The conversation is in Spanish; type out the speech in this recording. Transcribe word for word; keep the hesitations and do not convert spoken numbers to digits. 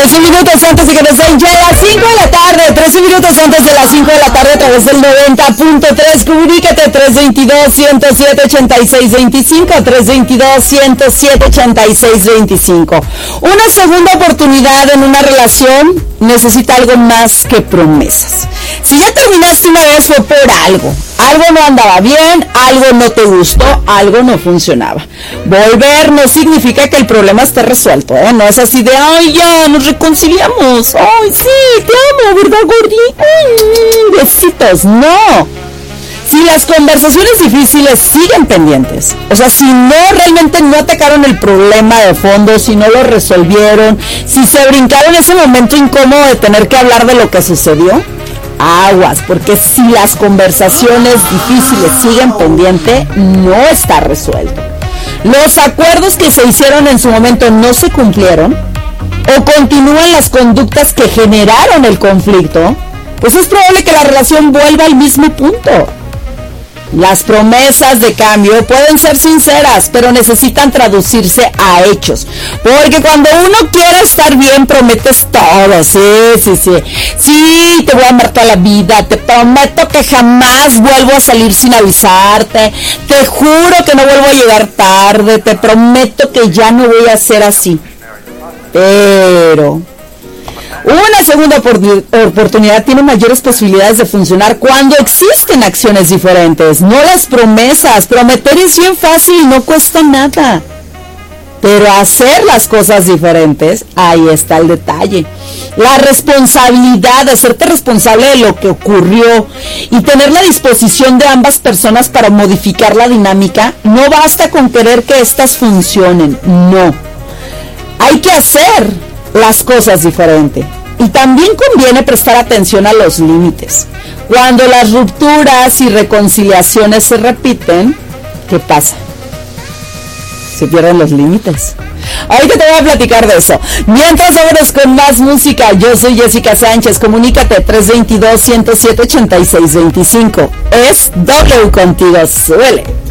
trece minutos antes de que nos den ya las cinco de la tarde, trece minutos antes de las cinco de la tarde a través del noventa punto tres, comunícate tres veintidós, ciento siete, ochenta y seis veinticinco, tres veintidós, ciento siete, ochenta y seis veinticinco. Una segunda oportunidad en una relación necesita algo más que promesas. Si ya terminaste una vez fue por algo, algo no andaba bien, algo no te gustó, algo no funcionaba. Volver no significa que el problema esté resuelto, ¿eh? No es así de, ay, ya, nos reconciliamos, ay, sí, te amo, ¿verdad, gordito? Mm, besitos, no. Si las conversaciones difíciles siguen pendientes, o sea, si no realmente no atacaron el problema de fondo, si no lo resolvieron, si se brincaron ese momento incómodo de tener que hablar de lo que sucedió, aguas, porque si las conversaciones difíciles siguen pendientes, no está resuelto. Los acuerdos que se hicieron en su momento no se cumplieron, o continúan las conductas que generaron el conflicto, pues es probable que la relación vuelva al mismo punto. Las promesas de cambio pueden ser sinceras, pero necesitan traducirse a hechos. Porque cuando uno quiere estar bien, prometes todo. Sí, sí, sí. Sí, te voy a amar toda la vida. Te prometo que jamás vuelvo a salir sin avisarte. Te juro que no vuelvo a llegar tarde. Te prometo que ya no voy a ser así. Pero una segunda oportunidad tiene mayores posibilidades de funcionar cuando existen acciones diferentes, no las promesas. Prometer es bien fácil, no cuesta nada. Pero hacer las cosas diferentes, ahí está el detalle. La responsabilidad, de hacerte responsable de lo que ocurrió y tener la disposición de ambas personas para modificar la dinámica, no basta con querer que éstas funcionen, no. Hay que hacer las cosas diferentes. Y también conviene prestar atención a los límites. Cuando las rupturas y reconciliaciones se repiten, ¿qué pasa? Se pierden los límites. Ahorita te voy a platicar de eso. Mientras, vámonos con más música. Yo soy Jessica Sánchez. Comunícate tres veintidós, ciento siete, ochenta y seis veinticinco. Es W contigo. Suele.